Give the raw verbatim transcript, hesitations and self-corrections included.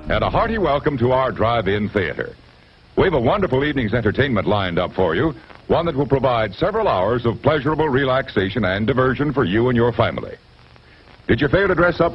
and a hearty welcome to our drive-in theater. We have a wonderful evening's entertainment lined up for you, one that will provide several hours of pleasurable relaxation and diversion for you and your family. Did you fail to dress up